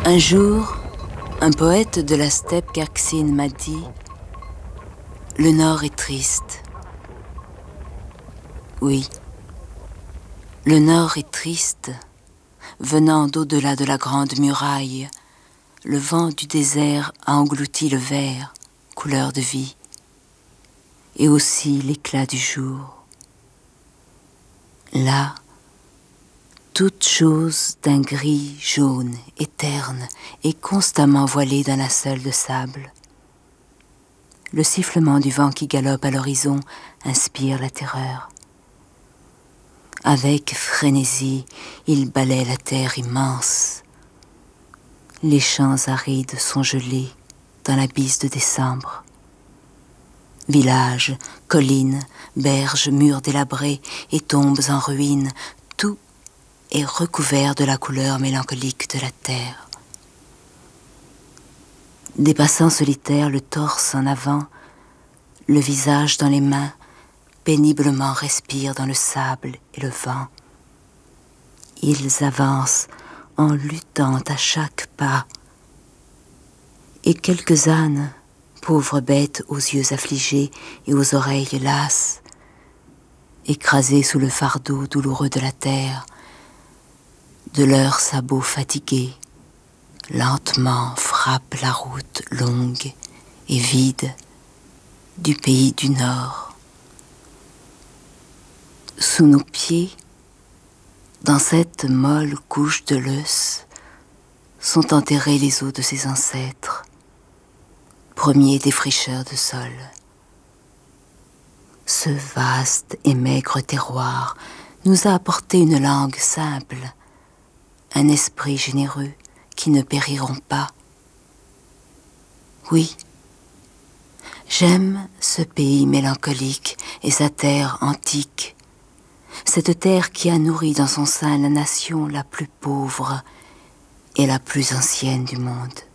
Un jour, un poète de la steppe Khaksine m'a dit « Le Nord est triste ». Oui, le Nord est triste, venant d'au-delà de la grande muraille. Le vent du désert a englouti le vert, couleur de vie, et aussi l'éclat du jour. Là, toute chose d'un gris jaune et terne est constamment voilée d'un linceul de sable. Le sifflement du vent qui galope à l'horizon inspire la terreur. Avec frénésie, il balaie la terre immense. Les champs arides sont gelés dans la bise de décembre. Villages, collines, berges, murs délabrés et tombes en ruine, tout est recouvert de la couleur mélancolique de la terre. Des passants solitaires, le torse en avant, le visage dans les mains, péniblement respirent dans le sable et le vent. Ils avancent en luttant à chaque pas. Et quelques ânes, pauvres bêtes aux yeux affligés et aux oreilles lasses, écrasés sous le fardeau douloureux de la terre, de leurs sabots fatigués, lentement frappent la route longue et vide du pays du Nord. Sous nos pieds, dans cette molle couche de l'os, sont enterrés les os de ses ancêtres, premiers défricheurs de sol. Ce vaste et maigre terroir nous a apporté une langue simple, un esprit généreux qui ne périront pas. Oui, j'aime ce pays mélancolique et sa terre antique, cette terre qui a nourri dans son sein la nation la plus pauvre et la plus ancienne du monde.